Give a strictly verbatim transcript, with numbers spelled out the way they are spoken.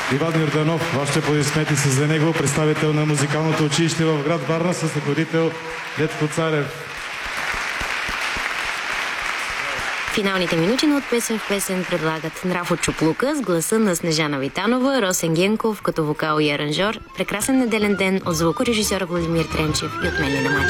Иван Йорданов, вашите аплодисменти са за него, представител на музикалното училище в град Варна с ръководител Детко Царев. Финалните минути на От песен в песен предлагат Нрафо Чуплука с гласа на Снежана Витанова, Росен Генков като вокал и аранжьор. Прекрасен неделен ден от звукорежисьора Владимир Тренчев и от мен Лена Мачева.